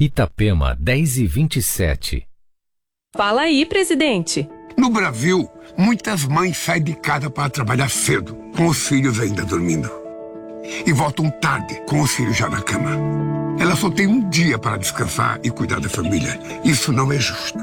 Itapema, 10h27. Fala aí, presidente. No Brasil, muitas mães saem de casa para trabalhar cedo, com os filhos ainda dormindo. E voltam tarde, com os filhos já na cama. Elas só têm um dia para descansar e cuidar da família. Isso não é justo.